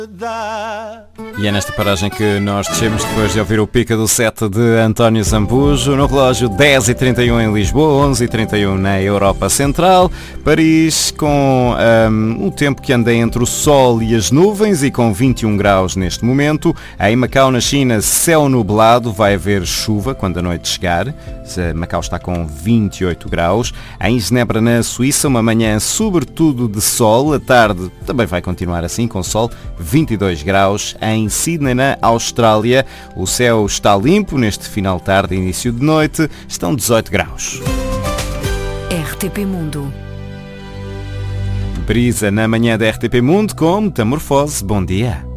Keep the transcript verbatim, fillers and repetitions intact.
E é nesta paragem que nós descemos depois de ouvir o pica do set de António Zambujo. No relógio dez e trinta e um em Lisboa, onze e trinta e um na Europa Central. Paris com um, um tempo que anda entre o sol e as nuvens e com vinte e um graus neste momento. Em Macau, na China, céu nublado, vai haver chuva quando a noite chegar. Macau está com vinte e oito graus. Em Genebra, na Suíça, uma manhã sobretudo de sol. A tarde também vai continuar assim, com sol, vinte e dois graus. Em Sydney, na Austrália, o céu está limpo neste final de tarde e início de noite, estão dezoito graus. R T P Mundo. Brisa na manhã da R T P Mundo com Metamorfose. Bom dia.